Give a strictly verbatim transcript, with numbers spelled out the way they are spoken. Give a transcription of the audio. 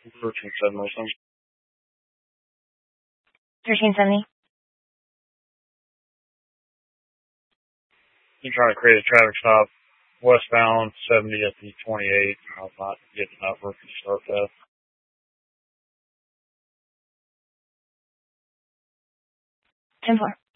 thirteen seventy. thirteen seventy. You're trying to create a traffic stop westbound seventy at the twenty-eight. I'm not getting up where you start that. ten four.